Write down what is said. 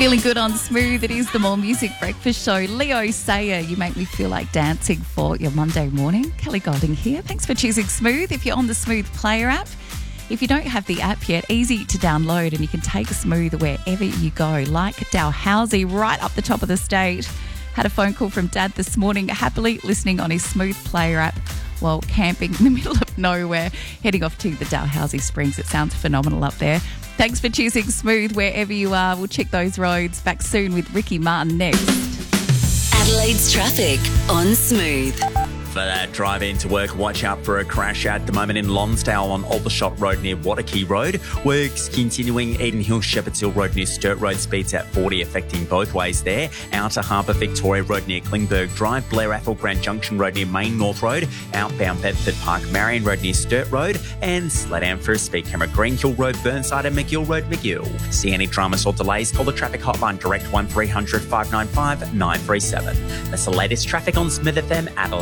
Feeling good on Smooth. It is the More Music Breakfast Show. Leo Sayer, you make me feel like dancing for your Monday morning. Kelly Golding here. Thanks for choosing Smooth. If you're on the Smooth Player app, if you don't have the app yet, easy to download and you can take Smooth wherever you go, like Dalhousie right up the top of the state. Had a phone call from Dad this morning, happily listening on his Smooth Player app while camping in the middle of nowhere, heading off to the Dalhousie Springs. It sounds phenomenal up there. Thanks for choosing Smooth wherever you are. We'll check those roads. Back soon with Ricky Martin next. Adelaide's traffic on Smooth. For that drive into work, watch out for a crash at the moment in Lonsdale on Aldershot Road near Waterkey Road. Works continuing Eden Hill, Shepherds Hill Road near Sturt Road, speeds at 40, affecting both ways there. Outer Harbour Victoria Road near Klingberg Drive, Blair Athol Grand Junction Road near Main North Road, outbound Bedford Park Marion Road near Sturt Road, and slow down for a speed camera Greenhill Road, Burnside and McGill Road, McGill. See any dramas or delays, call the traffic hotline direct 1300 595 937. That's the latest traffic on Smith FM Adelaide.